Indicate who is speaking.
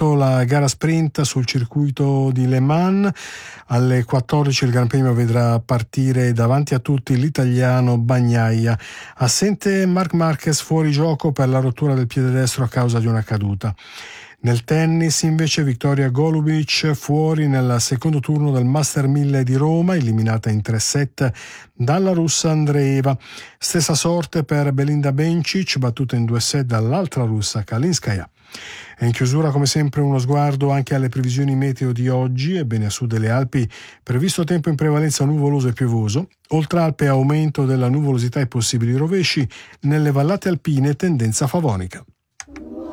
Speaker 1: iniziato la gara sprint sul circuito di Le Mans. Alle 14 il Gran Premio vedrà partire davanti a tutti l'italiano Bagnaia. Assente Marc Marquez, fuori gioco per la rottura del piede destro a causa di una caduta. Nel tennis invece Victoria Golubic fuori nel secondo turno del Master 1000 di Roma, eliminata in 3 set dalla russa Andreeva. Stessa sorte per Belinda Bencic, battuta in 2 set dall'altra russa Kalinskaya. E in chiusura, come sempre, uno sguardo anche alle previsioni meteo di oggi. Ebbene, a sud delle Alpi previsto tempo in prevalenza nuvoloso e piovoso. Oltre Alpe aumento della nuvolosità e possibili rovesci. Nelle vallate alpine tendenza favonica.